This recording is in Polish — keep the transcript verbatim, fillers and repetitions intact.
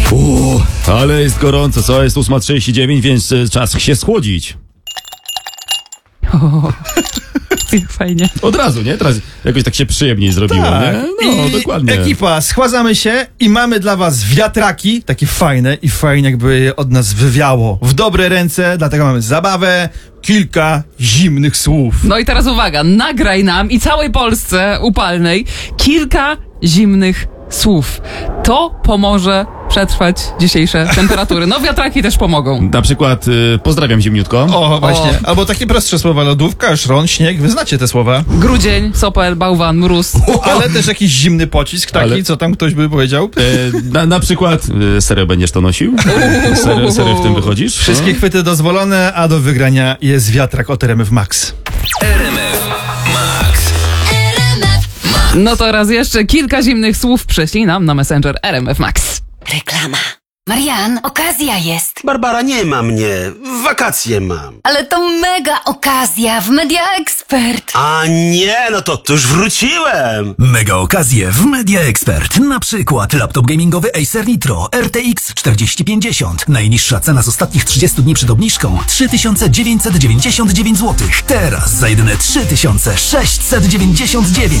Uuu, ale jest gorąco, co? Jest ósma trzydzieści dziewięć, więc e, czas się schłodzić. O, fajnie. Od razu, nie? Teraz jakoś tak się przyjemniej zrobiło, Tak. nie? No, I dokładnie. Ekipa, schładzamy się i mamy dla was wiatraki, takie fajne i fajnie jakby je od nas wywiało. W dobre ręce, dlatego mamy zabawę, kilka zimnych słów. No i teraz uwaga, nagraj nam i całej Polsce upalnej kilka zimnych słów. To pomoże przetrwać dzisiejsze temperatury. No wiatraki też pomogą. Na przykład y, pozdrawiam ziemniutko. O, właśnie. Albo takie prostsze słowa, lodówka, szron, śnieg, wy znacie te słowa. Grudzień, sopel, bałwan, mróz. Ale też jakiś zimny pocisk taki, Ale- co tam ktoś by powiedział. E, na, na przykład y, serio będziesz to nosił? Serio, serio w tym wychodzisz? Wszystkie chwyty dozwolone, a do wygrania jest wiatrak od R M F Max. R M F Max. No to raz jeszcze kilka zimnych słów prześlij nam na Messenger R M F Max. Reklama. Marian, okazja jest. Barbara, nie ma mnie. Wakacje mam. Ale to mega okazja w Media Expert. A nie, no to, to już wróciłem. Mega okazje w Media Expert. Na przykład laptop gamingowy Acer Nitro R T X czterdzieści pięćdziesiąt. Najniższa cena z ostatnich trzydziestu dni przed obniżką trzy tysiące dziewięćset dziewięćdziesiąt dziewięć złotych. Teraz za jedyne trzy tysiące sześćset dziewięćdziesiąt dziewięć.